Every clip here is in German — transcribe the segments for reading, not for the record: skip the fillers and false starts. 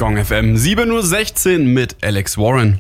Gong FM 7.16 Uhr mit Alex Warren.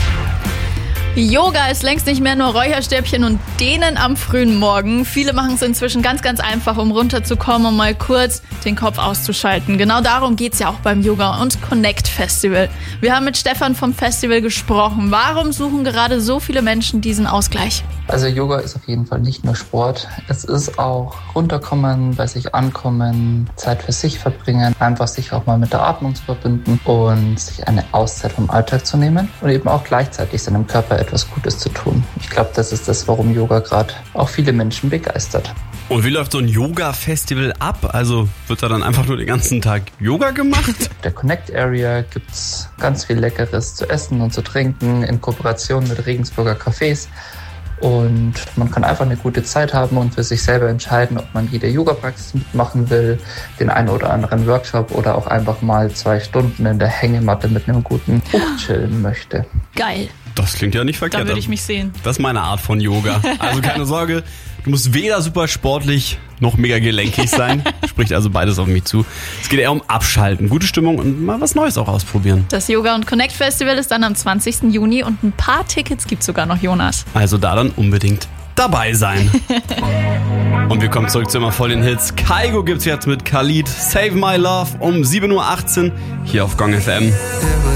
Yoga ist längst nicht mehr nur Räucherstäbchen und Dehnen am frühen Morgen. Viele machen es inzwischen ganz, ganz einfach, um runterzukommen und mal kurz den Kopf auszuschalten. Genau darum geht's ja auch beim Yoga und Connect Festival. Wir haben mit Stefan vom Festival gesprochen. Warum suchen gerade so viele Menschen diesen Ausgleich? Also Yoga ist auf jeden Fall nicht nur Sport. Es ist auch runterkommen, bei sich ankommen, Zeit für sich verbringen, einfach sich auch mal mit der Atmung zu verbinden und sich eine Auszeit vom Alltag zu nehmen und eben auch gleichzeitig seinem Körper etwas Gutes zu tun. Ich glaube, das ist das, warum Yoga gerade auch viele Menschen begeistert. Und wie läuft so ein Yoga-Festival ab? Also wird da dann einfach nur den ganzen Tag Yoga gemacht? Der Connect Area gibt's ganz viel Leckeres zu essen und zu trinken in Kooperation mit Regensburger Cafés. Und man kann einfach eine gute Zeit haben und für sich selber entscheiden, ob man jede Yoga-Praxis mitmachen will, den einen oder anderen Workshop oder auch einfach mal 2 Stunden in der Hängematte mit einem guten Buch chillen möchte. Geil. Das klingt ja nicht verkehrt. Da würde ich mich sehen. Das ist meine Art von Yoga. Also keine Sorge, du musst weder super sportlich noch mega gelenkig sein. Spricht also beides auf mich zu. Es geht eher um Abschalten, gute Stimmung und mal was Neues auch ausprobieren. Das Yoga und Connect Festival ist dann am 20. Juni und ein paar Tickets gibt's sogar noch, Jonas. Also da dann unbedingt dabei sein. Und wir kommen zurück zu immer voll den Hits. Kygo gibt's jetzt mit Khalid, Save My Love um 7.18 Uhr hier auf Gong FM.